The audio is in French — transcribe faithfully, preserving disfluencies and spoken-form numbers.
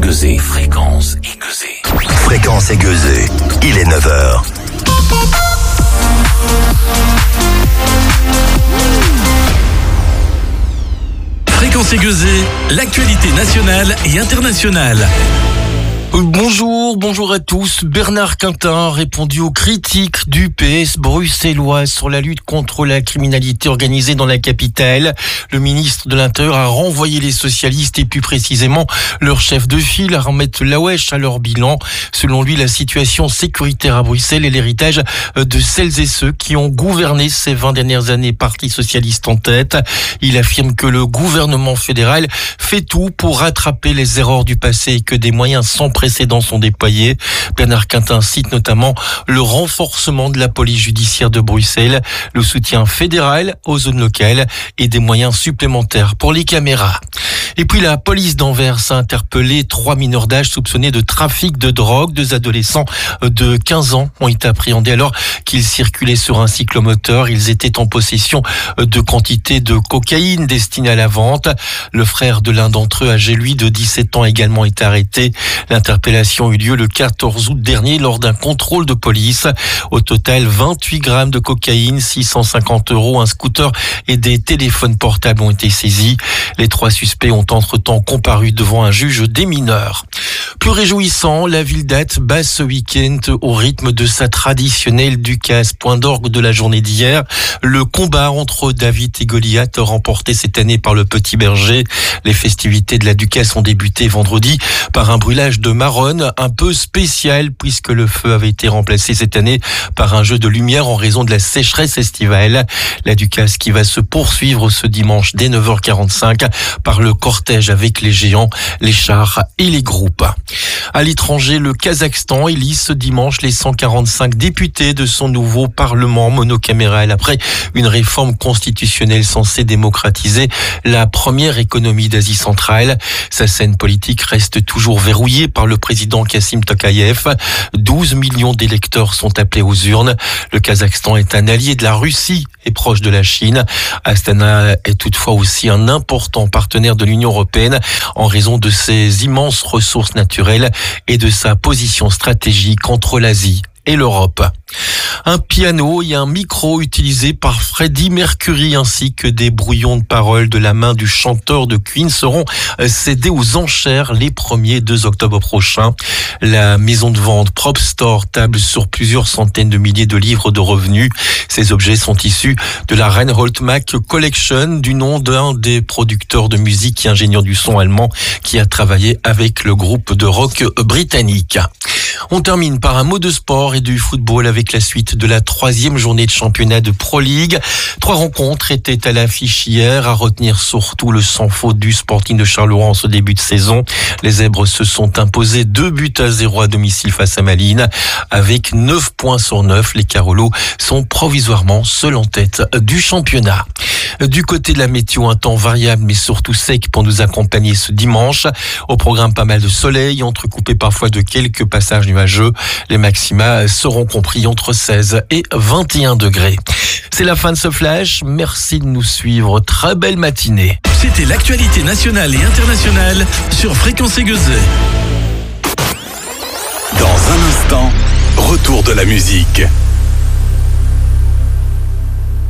aiguisée. Fréquence aiguisée. Fréquence aiguisée. Il est neuf heures. Fréquence aiguisée, l'actualité nationale et internationale. Bonjour, bonjour à tous. Bernard Quintin a répondu aux critiques du P S bruxellois sur la lutte contre la criminalité organisée dans la capitale. Le ministre de l'Intérieur a renvoyé les socialistes et plus précisément leur chef de file, Ahmed Laouech, à leur bilan. Selon lui, la situation sécuritaire à Bruxelles est l'héritage de celles et ceux qui ont gouverné ces vingt dernières années, Parti socialiste en tête. Il affirme que le gouvernement fédéral fait tout pour rattraper les erreurs du passé et que des moyens sans précédents sont déployés. Bernard Quintin cite notamment le renforcement de la police judiciaire de Bruxelles, le soutien fédéral aux zones locales et des moyens supplémentaires pour les caméras. Et puis la police d'Anvers a interpellé trois mineurs d'âge soupçonnés de trafic de drogue. Deux adolescents de quinze ans ont été appréhendés alors qu'ils circulaient sur un cyclomoteur. Ils étaient en possession de quantités de cocaïne destinées à la vente. Le frère de l'un d'entre eux, âgé lui de dix-sept ans, a également été arrêté. L'interpellation a eu lieu le quatorze août dernier lors d'un contrôle de police. Au total, vingt-huit grammes de cocaïne, six cent cinquante euros, un scooter et des téléphones portables ont été saisis. Les trois suspects ont entre-temps comparu devant un juge des mineurs. Plus réjouissant, la ville d'Ath bat ce week-end au rythme de sa traditionnelle Ducasse. Point d'orgue de la journée d'hier, le combat entre David et Goliath remporté cette année par le Petit Berger. Les festivités de la Ducasse ont débuté vendredi par un brûlage de marronne un peu spécial puisque le feu avait été remplacé cette année par un jeu de lumière en raison de la sécheresse estivale. La Ducasse qui va se poursuivre ce dimanche dès neuf heures quarante-cinq par le cortège avec les géants, les chars et les groupes. À l'étranger, le Kazakhstan élit ce dimanche les cent quarante-cinq députés de son nouveau parlement monocaméral après une réforme constitutionnelle censée démocratiser la première économie d'Asie centrale. Sa scène politique reste toujours verrouillée par le président Kassim Tokayev. douze millions d'électeurs sont appelés aux urnes. Le Kazakhstan est un allié de la Russie et proche de la Chine. Astana est toutefois aussi un important partenaire de l'Union européenne en raison de ses immenses ressources naturelles et de sa position stratégique entre l'Asie et l'Europe. Un piano et un micro utilisés par Freddie Mercury ainsi que des brouillons de paroles de la main du chanteur de Queen seront cédés aux enchères les premier et deux octobre prochains. La maison de vente Prop Store table sur plusieurs centaines de milliers de livres de revenus. Ces objets sont issus de la Reinhold Mack Collection, du nom d'un des producteurs de musique et ingénieur du son allemand qui a travaillé avec le groupe de rock britannique. On termine par un mot de sport et du football avec la suite de la troisième journée de championnat de Pro League. Trois rencontres étaient à l'affiche hier, à retenir surtout le sans faute du Sporting de Charleroi en ce début de saison. Les Zèbres se sont imposés deux buts à zéro à domicile face à Malines. Avec neuf points sur neuf, les Carolos sont provisoirement seuls en tête du championnat. Du côté de la météo, un temps variable mais surtout sec pour nous accompagner ce dimanche. Au programme, pas mal de soleil, entrecoupé parfois de quelques passages nuageux. Les maxima seront compris entre seize et vingt et un degrés. C'est la fin de ce flash. Merci de nous suivre. Très belle matinée. C'était l'actualité nationale et internationale sur Fréquence aiguisée. Dans un instant, retour de la musique.